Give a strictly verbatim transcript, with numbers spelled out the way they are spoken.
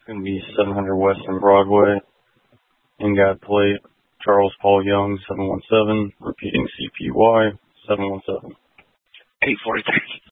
going to be seven hundred Western Broadway. In-guide plate, Charles Paul Young, seven one seven, repeating C P Y, seven one seven. eight forty-three.